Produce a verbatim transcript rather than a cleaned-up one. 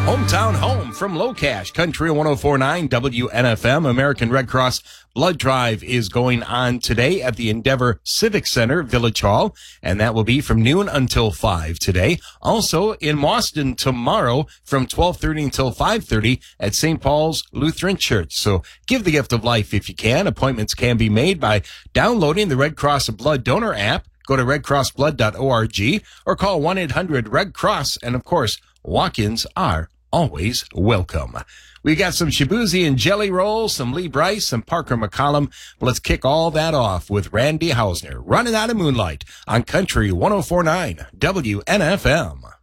Hometown Home from Low Cash, Country one oh four point nine W N F M. American Red Cross Blood Drive is going on today at the Endeavor Civic Center, Village Hall, and that will be from noon until five today. Also in Boston tomorrow from twelve thirty until five thirty at Saint Paul's Lutheran Church. So give the gift of life if you can. Appointments can be made by downloading the Red Cross Blood Donor app. Go to red cross blood dot org or call one eight hundred red cross. And of course, walk-ins are always welcome. We got some Shabuzi and Jelly Rolls, some Lee Brice, some Parker McCollum. Let's kick all that off with Randy Hausner, Running Out of Moonlight on Country one oh four point nine W N F M.